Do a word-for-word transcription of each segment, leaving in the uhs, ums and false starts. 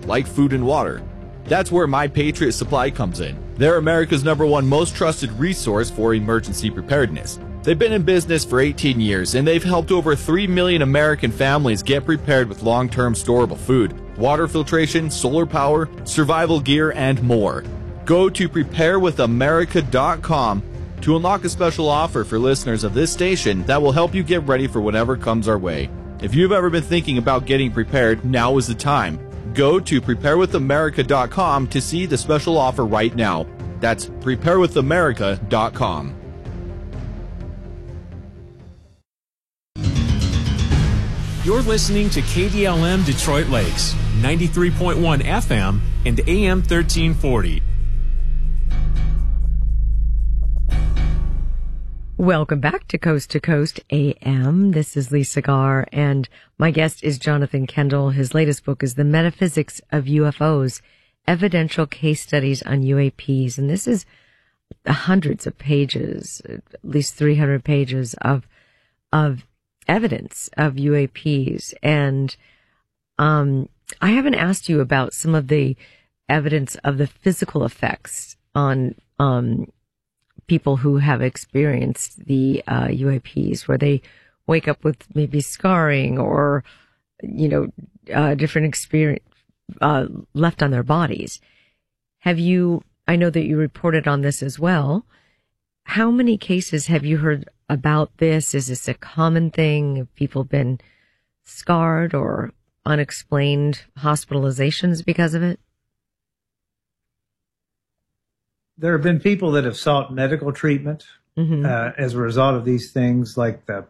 like food and water. That's where My Patriot Supply comes in. They're America's number one most trusted resource for emergency preparedness. They've been in business for eighteen years, and they've helped over three million American families get prepared with long-term storable food, water filtration, solar power, survival gear, and more. Go to prepare with america dot com to unlock a special offer for listeners of this station that will help you get ready for whatever comes our way. If you've ever been thinking about getting prepared, now is the time. Go to prepare with america dot com to see the special offer right now. That's prepare with america dot com. You're listening to K D L M Detroit Lakes, ninety-three point one F M and A M thirteen forty. Welcome back to Coast to Coast A M. This is Lisa Garr, and my guest is Jonathan Kendall. His latest book is The Metaphysics of U F Os, Evidential Case Studies on U A Ps. And this is hundreds of pages, at least three hundred pages of, of evidence of U A Ps. And, um, I haven't asked you about some of the evidence of the physical effects on, um, people who have experienced the uh, U A Ps, where they wake up with maybe scarring or, you know, uh, different experience uh, left on their bodies. Have you, I know that you reported on this as well. How many cases have you heard about this? Is this a common thing? Have people been scarred or unexplained hospitalizations because of it? There have been people that have sought medical treatment mm-hmm. uh, as a result of these things, like the,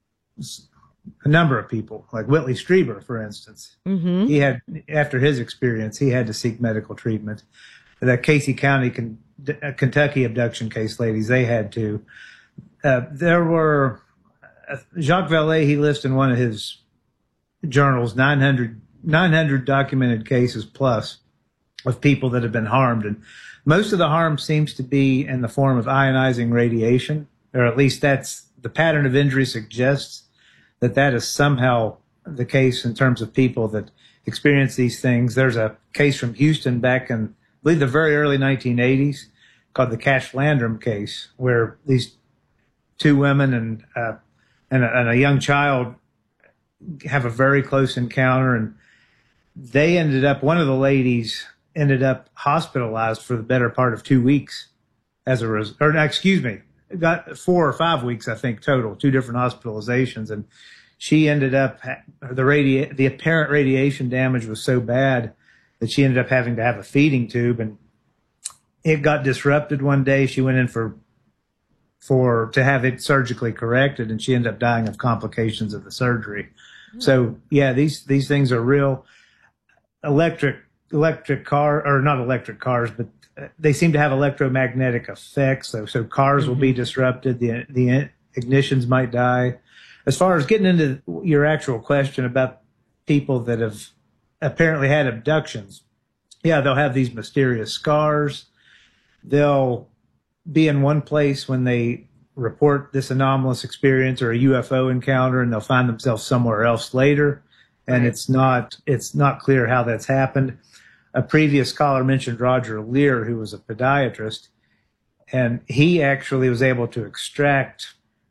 a number of people, like Whitley Strieber, for instance. Mm-hmm. He had, after his experience, he had to seek medical treatment. That Casey County, Con- uh, Kentucky abduction case, ladies, they had to. Uh, there were, uh, Jacques Vallée, he lists in one of his journals, nine hundred, nine hundred documented cases plus of people that have been harmed. And most of the harm seems to be in the form of ionizing radiation, or at least that's the pattern of injury suggests that that is somehow the case in terms of people that experience these things. There's a case from Houston back in, I believe, the very early nineteen eighties called the Cash Landrum case, where these two women and, uh, and, a, and a young child have a very close encounter, and they ended up, one of the ladies ended up hospitalized for the better part of two weeks as a result, or excuse me, got four or five weeks, I think, total, two different hospitalizations. And she ended up, the radi- the apparent radiation damage was so bad that she ended up having to have a feeding tube, and it got disrupted one day. She went in for, for, to have it surgically corrected, and she ended up dying of complications of the surgery. Mm-hmm. So yeah, these, these things are real. Electric, electric car, or not electric cars, but they seem to have electromagnetic effects. So, so cars mm-hmm. will be disrupted. The, the ignitions might die. As far as getting into your actual question about people that have apparently had abductions, yeah, they'll have these mysterious scars. They'll be in one place when they report this anomalous experience or a U F O encounter, and they'll find themselves somewhere else later. And right. it's not, it's not clear how that's happened. A previous caller mentioned Roger Lear, who was a podiatrist, and he actually was able to extract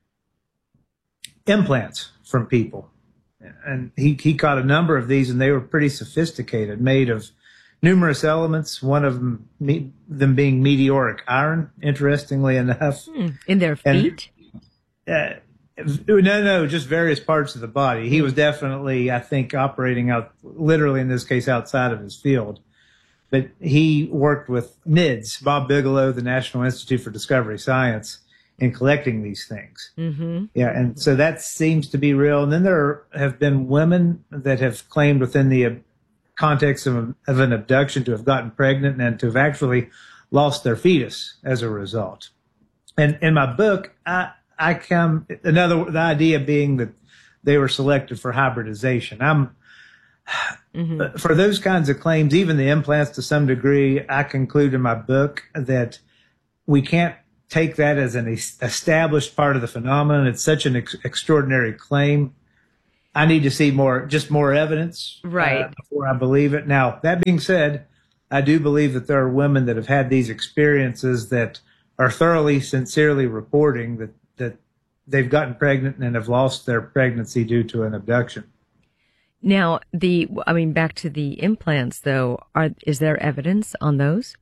implants from people. And he, he caught a number of these, and they were pretty sophisticated, made of numerous elements, one of them, me, them being meteoric iron, interestingly enough. Hmm. In their feet? And, uh, no, no, just various parts of the body. He was definitely, I think, operating out, literally in this case, outside of his field. But he worked with N I D S, Bob Bigelow, the National Institute for Discovery Science, in collecting these things. Mm-hmm. Yeah, and so that seems to be real. And then there have been women that have claimed within the context of, of an abduction to have gotten pregnant and to have actually lost their fetus as a result. And in my book, I, I come, another, the idea being that they were selected for hybridization. I'm, mm-hmm. for those kinds of claims, even the implants to some degree, I conclude in my book that we can't take that as an established part of the phenomenon. It's such an ex- extraordinary claim. I need to see more, just more evidence, right, uh, before I believe it. Now, that being said, I do believe that there are women that have had these experiences that are thoroughly, sincerely reporting that, that they've gotten pregnant and have lost their pregnancy due to an abduction. Now, the, I mean, back to the implants, though, are, is there evidence on those?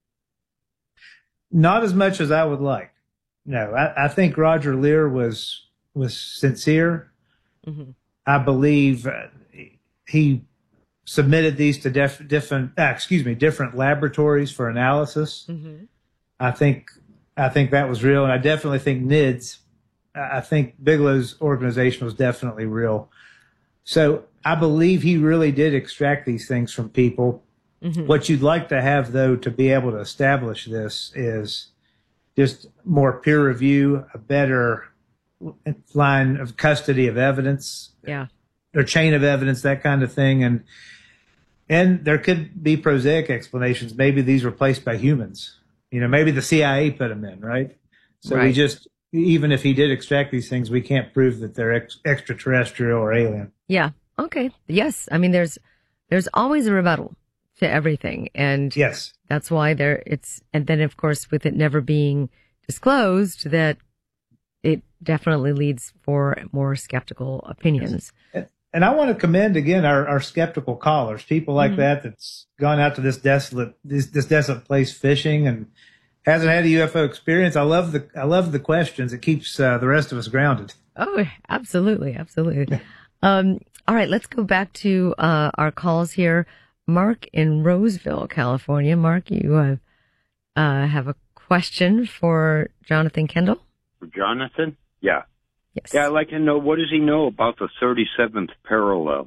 Not as much as I would like. No, I, I think Roger Lear was, was sincere. Mm-hmm. I believe uh, he submitted these to def, different, uh, excuse me, different laboratories for analysis. Mm-hmm. I think, I think that was real. And I definitely think N I D S, I think Bigelow's organization was definitely real. So I believe he really did extract these things from people. Mm-hmm. What you'd like to have, though, to be able to establish this is just more peer review, a better line of custody of evidence, yeah, or chain of evidence, that kind of thing. And, and there could be prosaic explanations. Maybe these were placed by humans. You know, maybe the C I A put them in, right? So right. we just, even if he did extract these things, we can't prove that they're ex- extraterrestrial or alien. Yeah. Okay. Yes. I mean, there's, there's always a rebuttal to everything. And yes, that's why there it's, and then of course, with it never being disclosed, that it definitely leads for more skeptical opinions. Yes. And I want to commend again our, our skeptical callers, people like mm-hmm. that that's gone out to this desolate this, this desolate place fishing and hasn't had a U F O experience. I love the I love the questions. It keeps uh, the rest of us grounded. Oh, absolutely, absolutely. um, all right, let's go back to uh, our calls here. Mark in Roseville, California. Mark, you uh, uh, have a question for Jonathan Kendall? For Jonathan? Yeah. Yes. Yeah, I'd like to know, what does he know about the thirty-seventh parallel?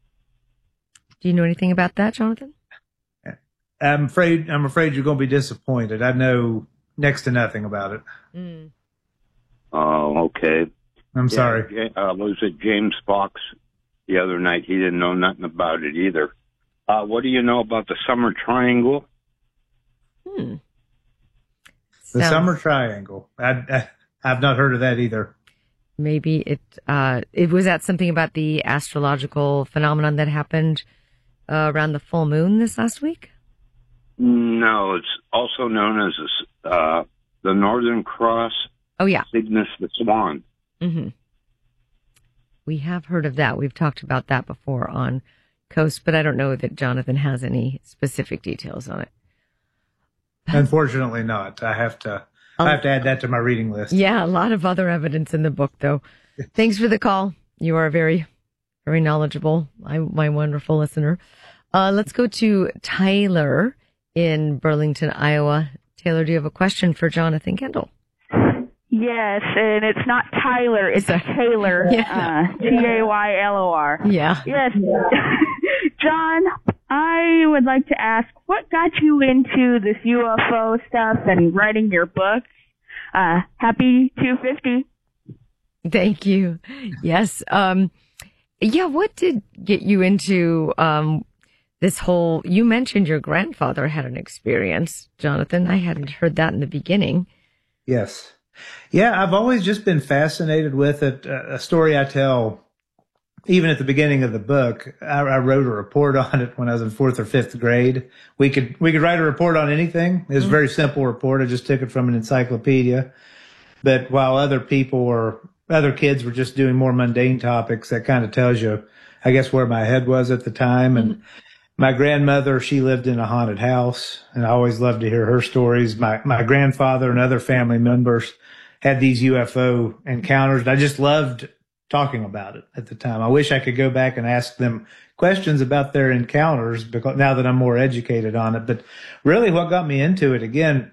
Do you know anything about that, Jonathan? I'm afraid I'm afraid you're going to be disappointed. I know next to nothing about it. Mm. Oh, okay. I'm yeah, sorry. Uh, was it James Fox the other night? He didn't know nothing about it either. Uh, what do you know about the Summer Triangle? Hmm. The Sounds... Summer Triangle. I, I, I've not heard of that either. Maybe it, uh, it was that something about the astrological phenomenon that happened uh, around the full moon this last week? No, it's also known as uh, the Northern Cross. Oh, yeah. Cygnus the Swan. Mm-hmm. We have heard of that. We've talked about that before on Coast, but I don't know that Jonathan has any specific details on it. Unfortunately not. I have to um, I have to add that to my reading list. Yeah, a lot of other evidence in the book, though. Thanks for the call. You are very, very knowledgeable, my, my wonderful listener. Uh, let's go to Tyler in Burlington, Iowa. Taylor, do you have a question for Jonathan Kendall? Yes, and it's not Tyler, it's Sorry. Taylor, yeah. uh, T A Y L O R. Yeah. Yes. John, I would like to ask, what got you into this U F O stuff and writing your book? Uh, happy two fifty. Thank you. Yes. Um, yeah, what did get you into um, this whole, you mentioned your grandfather had an experience, Jonathan. I hadn't heard that in the beginning. Yes. Yeah, I've always just been fascinated with it. Uh, a story I tell, even at the beginning of the book, I, I wrote a report on it when I was in fourth or fifth grade. We could we could write a report on anything. It was a very simple report. I just took it from an encyclopedia. But while other people or other kids were just doing more mundane topics, that kind of tells you, I guess, where my head was at the time. And mm-hmm. my grandmother, she lived in a haunted house, and I always loved to hear her stories. My my grandfather and other family members had these U F O encounters, and I just loved talking about it at the time. I wish I could go back and ask them questions about their encounters, because now that I'm more educated on it. But really what got me into it again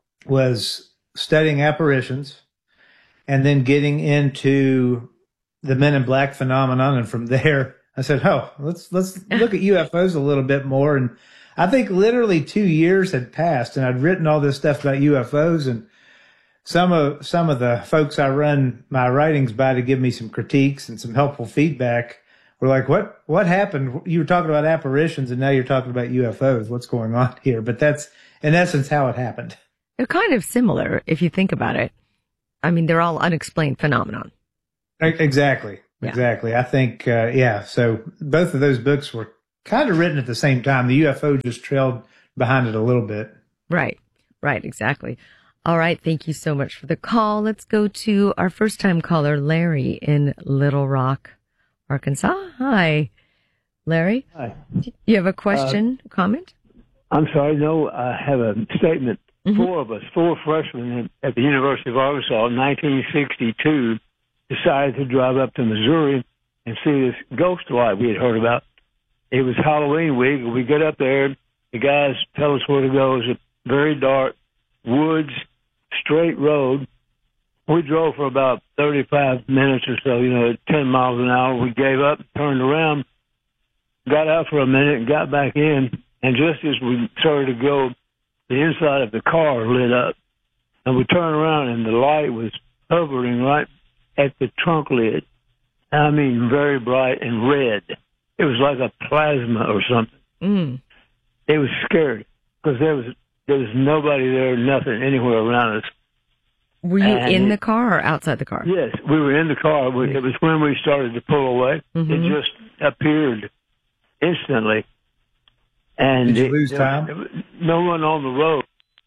was studying apparitions and then getting into the Men in Black phenomenon. And from there, I said, oh, let's, let's look at U F Os a little bit more. And I think literally two years had passed, and I'd written all this stuff about U F Os, and Some of some of the folks I run my writings by to give me some critiques and some helpful feedback were like, what what happened? You were talking about apparitions, and now you're talking about U F Os. What's going on here? But that's, in essence, how it happened. They're kind of similar, if you think about it. I mean, they're all unexplained phenomenon. Exactly. Yeah. Exactly. I think, uh, yeah. So both of those books were kind of written at the same time. The U F O just trailed behind it a little bit. Right. Right. Exactly. All right. Thank you so much for the call. Let's go to our first time caller, Larry in Little Rock, Arkansas. Hi, Larry. Hi. You have a question, uh, comment? I'm sorry. No, I have a statement. Mm-hmm. Four of us, four freshmen at the University of Arkansas in nineteen sixty-two, decided to drive up to Missouri and see this ghost light we had heard about. It was Halloween week. We get up there. The guys tell us where to go. It's a very dark woods, straight road. We drove for about thirty-five minutes or so, you know, at ten miles an hour. We gave up, turned around, got out for a minute, and got back in. And just as we started to go, the inside of the car lit up. And we turned around, and the light was hovering right at the trunk lid. I mean, very bright and red. It was like a plasma or something. Mm. It was scary because there was there was nobody there, nothing anywhere around us. Were you and in it, the car or outside the car? Yes, we were in the car. We, it was when we started to pull away. Mm-hmm. It just appeared instantly. And did you it, lose there, time? there was no one on the road.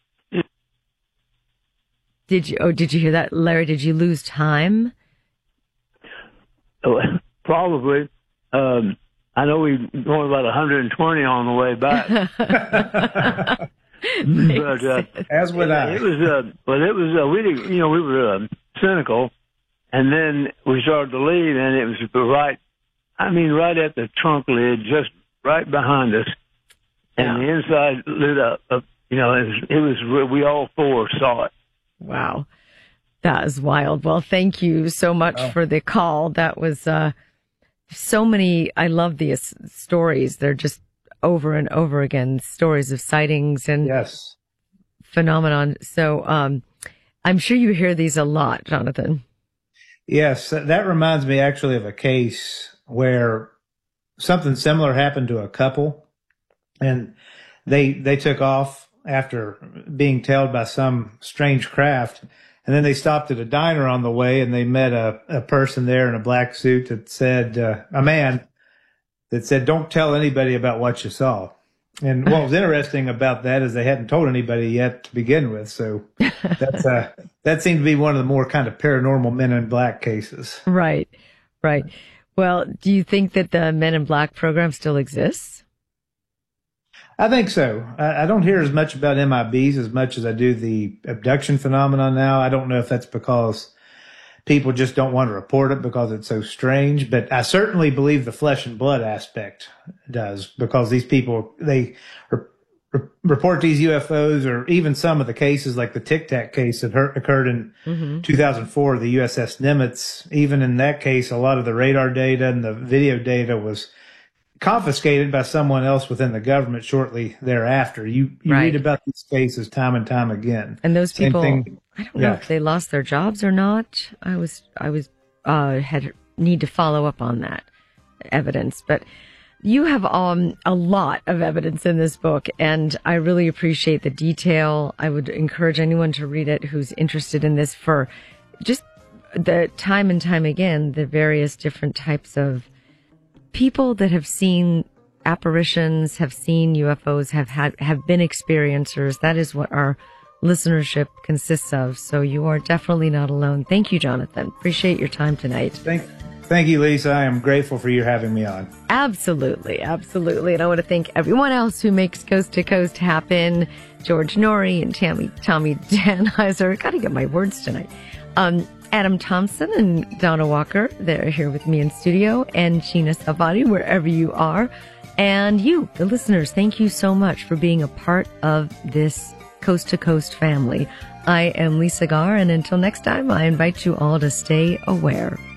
Did you? Oh, did you hear that, Larry? Did you lose time? Probably. Um, I know we were going about one hundred twenty on the way back. but uh, as would I. It was. Uh, but it was. Uh, we didn't. You know, we were uh, cynical, and then we started to leave, and it was right. I mean, right at the trunk lid, just right behind us, and yeah. the inside lit up. Uh, you know, it was, it was. We all four saw it. Wow. That is wild. Well, thank you so much oh. for the call. That was uh, so many. I love these stories. They're just over and over again, stories of sightings and yes. phenomenon. So um, I'm sure you hear these a lot, Jonathan. Yes. That reminds me actually of a case where something similar happened to a couple, and they they took off after being tailed by some strange craft. And then they stopped at a diner on the way, and they met a, a person there in a black suit that said, uh, a man that said, "Don't tell anybody about what you saw." And what was interesting about that is they hadn't told anybody yet to begin with. So that's, uh, that seemed to be one of the more kind of paranormal Men in Black cases. Right, right. Well, do you think that the Men in Black program still exists? I think so. I, I don't hear as much about M I Bs as much as I do the abduction phenomenon now. I don't know if that's because people just don't want to report it because it's so strange, but I certainly believe the flesh and blood aspect does, because these people, they re- re- report these U F Os, or even some of the cases like the Tic Tac case that hurt, occurred in mm-hmm. two thousand four, the U S S Nimitz. Even in that case, a lot of the radar data and the video data was confiscated by someone else within the government shortly thereafter. You you right. read about these cases time and time again. And those Same people, thing. I don't know yeah. if they lost their jobs or not. I was I was uh had need to follow up on that evidence, but you have um a lot of evidence in this book, and I really appreciate the detail. I would encourage anyone to read it who's interested in this, for just the time and time again, the various different types of people that have seen apparitions, have seen U F Os, have had, have been experiencers. That is what our listenership consists of. So you are definitely not alone. Thank you, Jonathan. Appreciate your time tonight. Thank, thank you, Lisa. I am grateful for you having me on. Absolutely. Absolutely. And I want to thank everyone else who makes Coast to Coast happen. George Norrie and Tammy, Tommy Danheiser. Got to get my words tonight. Um, Adam Thompson and Donna Walker, they're here with me in studio, and Sheena Savati, wherever you are. And you, the listeners, thank you so much for being a part of this Coast to Coast family. I am Lisa Garr, and until next time, I invite you all to stay aware.